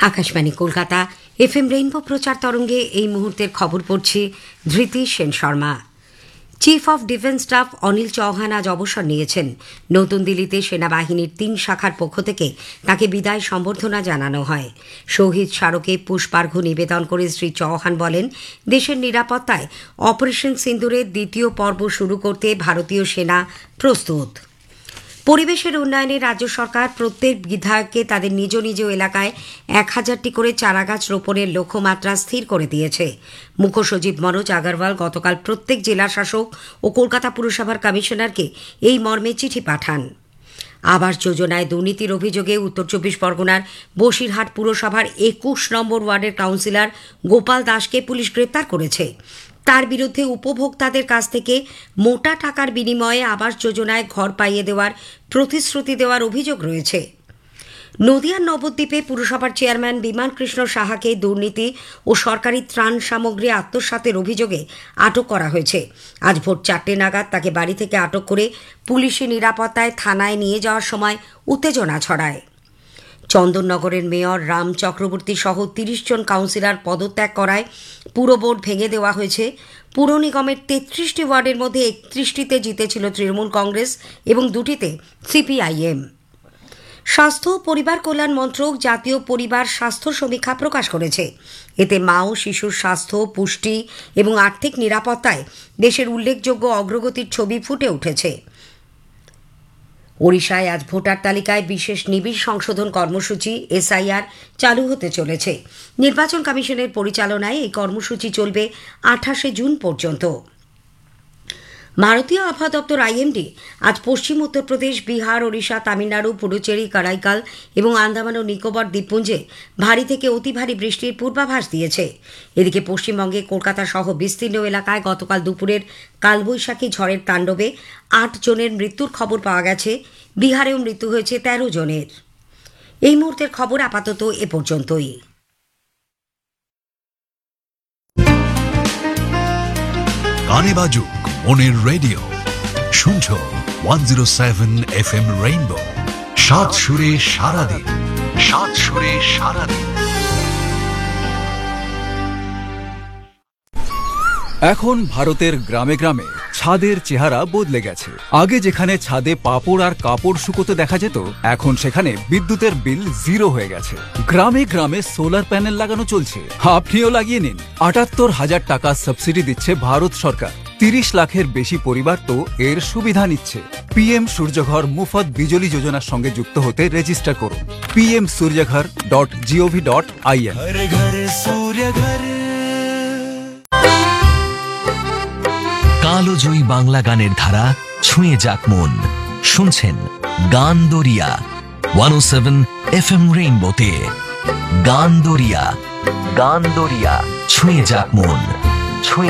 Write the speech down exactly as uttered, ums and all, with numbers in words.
Akashvani Kolkata F M rainbow প্রচার তরঙ্গে এই মুহূর্তের খবর পড়ছি Dhriti Sen Sharma. Chief of defence staff Anil Chauhan আজ অবসর নিয়েছেন। নতুন দিল্লিতে সেনাবাহিনীর তিন শাখার পক্ষ থেকে তাকে বিদায় সম্বর্ধনা জানানো হয়। শহীদ স্মারকে পুষ্পার্ঘ্য নিবেদন করে শ্রী চৌহান বলেন, দেশের নিরাপত্তায় অপারেশন সিন্দুরের দ্বিতীয় পর্ব শুরু করতে ভারতীয় সেনা প্রস্তুত। পরিবেশের উন্নয়নে রাজ্য সরকার প্রত্যেক বিধায়ককে তাদের নিজ নিজ এলাকায় এক হাজারটি করে চারাগাছ রোপণের লক্ষ্যমাত্রা স্থির করে দিয়েছে। মুখ্য সচিব মনোজ আগরওয়াল গতকাল প্রত্যেক জেলা শাসক ও কলকাতা পুরসভার কমিশনারকে এই মর্মে চিঠি পাঠান। আবাস যোজনায় দুর্নীতির অভিযোগে উত্তর চব্বিশ পরগনার বসিরহাট পুরসভার একুশ নম্বর ওয়ার্ডের কাউন্সিলর গোপাল দাসকে পুলিশ গ্রেপ্তার করেছে। তার বিরুদ্ধে উপভোক্তাদের কাছ থেকে মোটা টাকার বিনিময়ে আবাস যোজনায় ঘর পাইয়ে দেওয়ার প্রতিশ্রুতি দেওয়ার অভিযোগ রয়েছে। নদিয়ার নবদ্বীপে পুরসভার চেয়ারম্যান বিমান কৃষ্ণ সাহাকে দুর্নীতি ও সরকারি ত্রাণ সামগ্রী আত্মসাতের অভিযোগে আটক করা হয়েছে। আজ ভোর চারটে নাগাদ তাকে বাড়ি থেকে আটক করে পুলিশি নিরাপত্তায় থানায় নিয়ে যাওয়ার সময় উত্তেজনা ছড়ায়। চন্দননগরের মেয়র রাম চক্রবর্তী সহ তিরিশ জন কাউন্সিলর পদত্যাগ করায় পুর বোর্ড ভেঙে দেওয়া হয়েছে। পুর নিগমের তেত্রিশটি ওয়ার্ডের মধ্যে একত্রিশটিতে জিতেছিল তৃণমূল কংগ্রেস এবং দুটিতে সিপিআইএম। স্বাস্থ্য ও পরিবার কল্যাণ মন্ত্রক জাতীয় পরিবার স্বাস্থ্য সমীক্ষা প্রকাশ করেছে। এতে মা ও শিশুর স্বাস্থ্য, পুষ্টি এবং আর্থিক নিরাপত্তায় দেশের উল্লেখযোগ্য অগ্রগতির ছবি ফুটে উঠেছে। ওড়িশায় আজ ভোটার তালিকায় বিশেষ নিবিড় সংশোধন কর্মসূচি এসআইআর চালু হতে চলেছে। নির্বাচন কমিশনের পরিচালনায় এই কর্মসূচি চলবে আঠাশে জুন পর্যন্ত। ভারতীয় আবহাওয়া দপ্তর আইএমডি আজ পশ্চিম উত্তরপ্রদেশ, বিহার, ওড়িশা, তামিলনাড়ু, পুডুচেরি, কারাইকাল এবং আন্দামান ও নিকোবর দ্বীপপুঞ্জে ভারী থেকে অতি ভারী বৃষ্টির পূর্বাভাস দিয়েছে। এদিকে পশ্চিমবঙ্গে কলকাতা সহ বিস্তীর্ণ এলাকায় গতকাল দুপুরের কালবৈশাখী ঝড়ের তাণ্ডবে আট জনের মৃত্যুর খবর পাওয়া গেছে। বিহারেও মৃত্যু হয়েছে তেরো জনের। এই মুহূর্তের খবর আপাতত এ পর্যন্তই। গানে বাজুক মনের রেডিও, শুনছো one zero seven F M rainbow. সাত সুরে সারাদিন, সাত সুরে সারাদিন। এখন ভারতের গ্রামে গ্রামে ছাদের চেহারা বদলে গেছে। আগে যেখানে ছাদে পাপড় আর কাপড় শুকোতে দেখা যেত, এখন সেখানে বিদ্যুতের বিল জিরো হয়ে গেছে। গ্রামে গ্রামে সোলার প্যানেল লাগানো চলছে, আপনিও লাগিয়ে নিন। আটাত্তর হাজার টাকা সাবসিডি দিচ্ছে ভারত সরকার। তিরিশ লাখের বেশি পরিবার তো এর সুবিধা নিচ্ছে। পিএম সূর্যঘর মুফত বিজলি যোজনার সঙ্গে যুক্ত হতে রেজিস্টার করুন PM সূর্যঘর dot gov dot in. কালোজয়ী Bangla গানের ধারা ছুঁয়ে যাক মন। শুনছেন গান দরিয়া ওয়ান ও সেভেন এফ এম রেইনবোতে। গান দরিয়া, গান দরিয়া ছুঁয়ে যাক মন, ছুঁয়ে